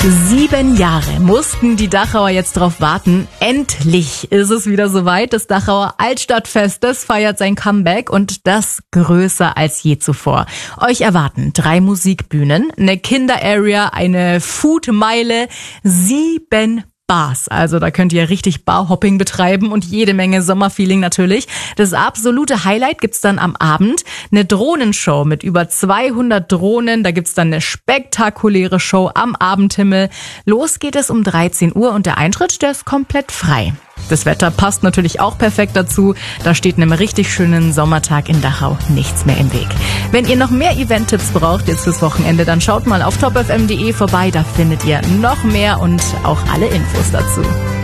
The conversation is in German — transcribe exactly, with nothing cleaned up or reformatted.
Sieben Jahre mussten die Dachauer jetzt drauf warten. Endlich ist es wieder soweit. Das Dachauer Altstadtfest, das feiert sein Comeback und das größer als je zuvor. Euch erwarten drei Musikbühnen, eine Kinder-Area, eine Foodmeile, sieben Bars. Also da könnt ihr richtig Barhopping betreiben und jede Menge Sommerfeeling natürlich. Das absolute Highlight gibt's dann am Abend. Eine Drohnenshow mit über zweihundert Drohnen. Da gibt's dann eine spektakuläre Show am Abendhimmel. Los geht es um dreizehn Uhr und der Eintritt, der ist komplett frei. Das Wetter passt natürlich auch perfekt dazu. Da steht einem richtig schönen Sommertag in Dachau nichts mehr im Weg. Wenn ihr noch mehr Event-Tipps braucht jetzt fürs Wochenende, dann schaut mal auf top f m punkt d e vorbei. Da findet ihr noch mehr und auch alle Infos dazu.